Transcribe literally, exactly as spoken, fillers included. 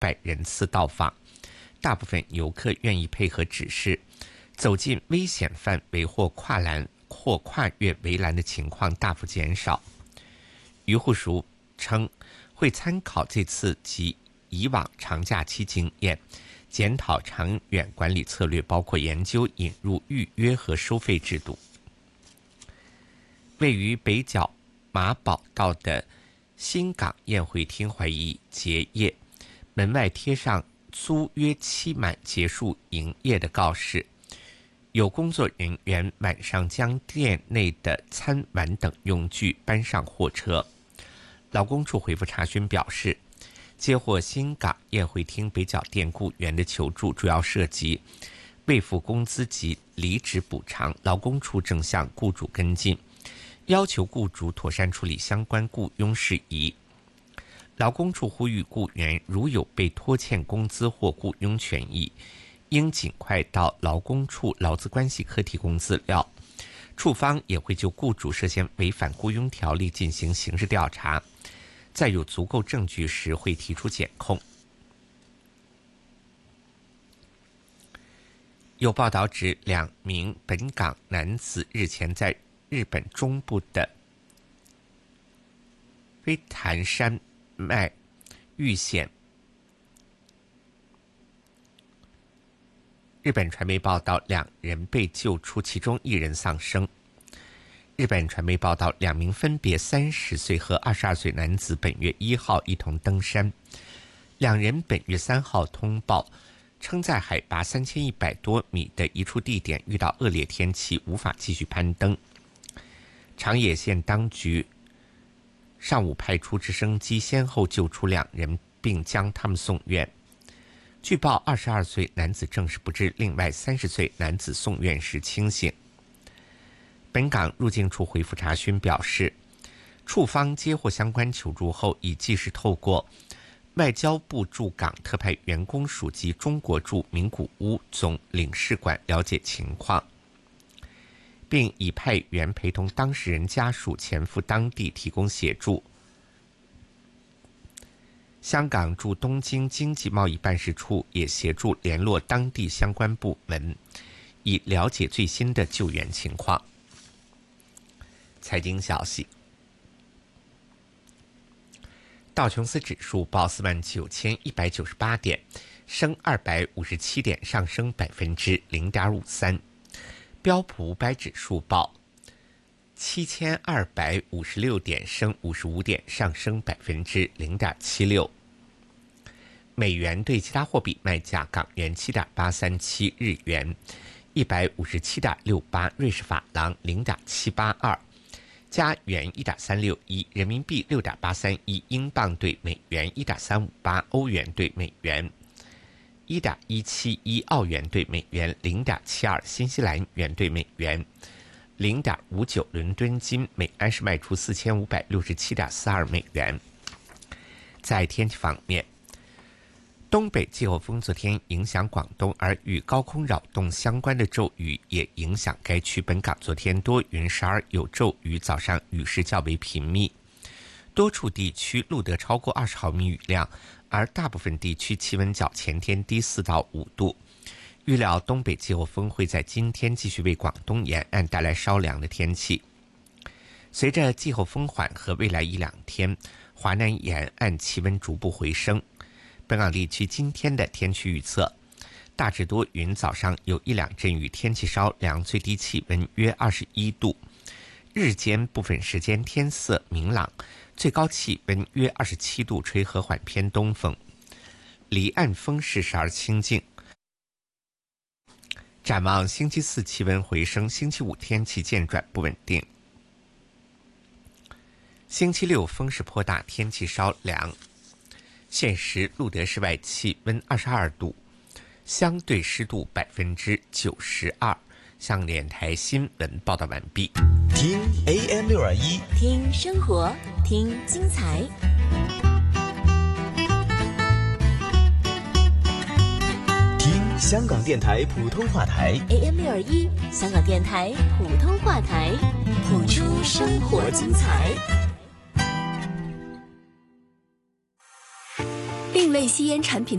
百人次到访，大部分游客愿意配合指示，走进危险范围或跨栏或跨越围栏的情况大幅减少。渔护署称，会参考这次及以往长假期经验，检讨长远管理策略，包括研究引入预约和收费制度。位于北角马宝道的新港宴会厅怀疑结业，门外贴上租约期满结束营业的告示。有工作人员晚上将店内的餐碗等用具搬上货车。劳工处回复查询表示，接获新港宴会厅北角店雇员的求助，主要涉及未付工资及离职补偿，劳工处正向雇主跟进，要求雇主妥善处理相关雇佣事宜。劳工处呼吁雇员如有被拖欠工资或雇佣权益，应尽快到劳工处劳资关系科提供资料。处方也会就雇主涉嫌违反雇佣条例进行刑事调查，在有足够证据时会提出检控。有报道指，两名本港男子日前在日本中部的飞潭山脉遇险。日本传媒报道，两人被救出，其中一人丧生。日本传媒报道，两名分别三十岁和二十二岁男子本月一号一同登山，两人本月三号通报称，在海拔三千一百多米的一处地点遇到恶劣天气，无法继续攀登。长野县当局上午派出直升机先后救出两人，并将他们送院。据报，二十二岁男子证实不治，另外三十岁男子送院时清醒。本港入境处回复查询表示，处方接获相关求助后，已即时透过外交部驻港特派员公署及中国驻名古屋总领事馆了解情况，并已派员陪同当事人家属前赴当地提供协助。香港驻东京经济贸易办事处也协助联络当地相关部门，以了解最新的救援情况。财经消息，道琼斯指数报四万九千一百九十八点，升二百五十七点，上升百分之零点五三。标普五百指数报七千二百五十六点，升五十五点，上升百分之零点七六。美元对其他货币卖价：港元七点八三七，日元一百五十七点六八，瑞士法郎零点七八二，加元一点三六一，人民币六点八三一，英镑对美元一点三五八，欧元对美元一点一七一，澳元对美元零点七二，新西兰元对美元零点五九，伦敦金每安士卖出四千五百六十七点四二美元。在天气方面，东北季候风昨天影响广东，而与高空扰动相关的骤雨也影响该区。本港昨天多云，时而有骤雨，早上雨势较为频密，多处地区录得超过二十毫米雨量，而大部分地区气温较前天低四到五度。预料东北季候风会在今天继续为广东沿岸带来稍凉的天气。随着季候风缓和，未来一两天华南沿岸气温逐步回升。本港地区今天的天气预测：大致多云，早上有一两阵雨，天气稍凉，最低气温约二十一度。日间部分时间天色明朗，最高气温约二十七度，吹和缓偏东风，离岸风势时而清劲。展望星期四气温回升，星期五天气渐转不稳定。星期六风势颇大，天气稍凉。现时录得室外气温二十二度，相对湿度百分之九十二。向联台新闻报道完毕。 听 A M 六二一， 听生活，听精彩。 听香港电台普通话台 A M 六二一，香港电台普通话台，谱出生活精彩。 另类吸烟产品的